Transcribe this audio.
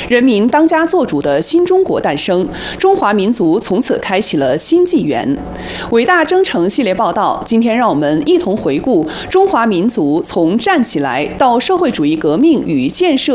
人民当家作主的新中国诞生，中华民族从此开启了新纪元。伟大征程系列报道，今天让我们一同回顾中华民族从站起来到社会主义革命与建设